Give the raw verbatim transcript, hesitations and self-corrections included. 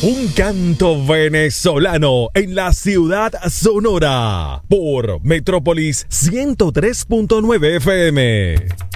Un canto venezolano en la ciudad sonora por Metrópolis ciento tres punto nueve F M.